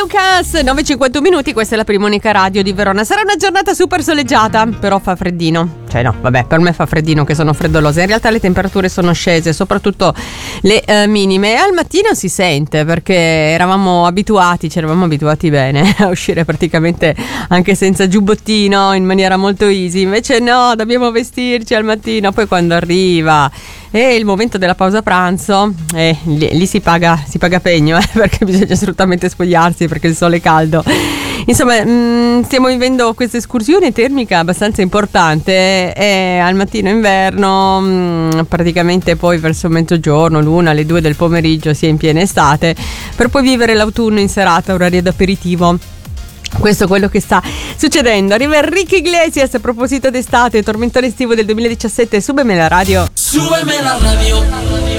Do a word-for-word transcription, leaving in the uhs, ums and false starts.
Lucas, nove e cinquantuno minuti, questa è la Prima Unica Radio di Verona. Sarà una giornata super soleggiata, però fa freddino. Cioè no, vabbè, per me fa freddino che sono freddolosa. In realtà le temperature sono scese, soprattutto le eh, minime. E al mattino si sente, perché eravamo abituati, ci eravamo abituati bene a uscire praticamente anche senza giubbottino, in maniera molto easy. Invece no, dobbiamo vestirci al mattino. Poi quando arriva e il momento della pausa pranzo, eh, lì, lì si paga si paga pegno, eh, perché bisogna assolutamente spogliarsi perché il sole è caldo. Insomma, mh, stiamo vivendo questa escursione termica abbastanza importante, e al mattino inverno, mh, praticamente poi verso mezzogiorno, l'una, alle due del pomeriggio si è in piena estate, per poi vivere l'autunno in serata, orario d'aperitivo. Questo è quello che sta succedendo. Arriva Enrique Iglesias a proposito d'estate, tormentone estivo del duemiladiciassette. Súbeme la radio. Súbeme la radio.